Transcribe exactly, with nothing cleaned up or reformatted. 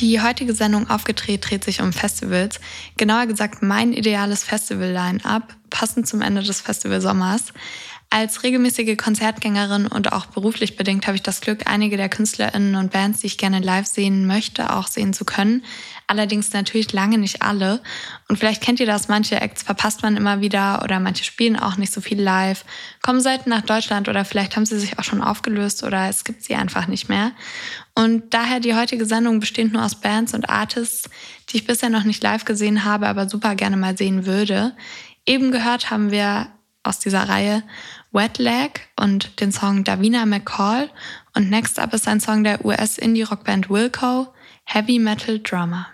Die heutige Sendung Aufgedreht dreht sich um Festivals. Genauer gesagt mein ideales Festival-Line-Up, passend zum Ende des Festivalsommers. Als regelmäßige Konzertgängerin und auch beruflich bedingt habe ich das Glück, einige der KünstlerInnen und Bands, die ich gerne live sehen möchte, auch sehen zu können. Allerdings natürlich lange nicht alle. Und vielleicht kennt ihr das, manche Acts verpasst man immer wieder oder manche spielen auch nicht so viel live, kommen selten nach Deutschland oder vielleicht haben sie sich auch schon aufgelöst oder es gibt sie einfach nicht mehr. Und daher die heutige Sendung besteht nur aus Bands und Artists, die ich bisher noch nicht live gesehen habe, aber super gerne mal sehen würde. Eben gehört haben wir aus dieser Reihe Wet Leg und den Song Davina McCall. Und next up ist ein Song der U S-Indie-Rockband Wilco, Heavy Metal Drummer.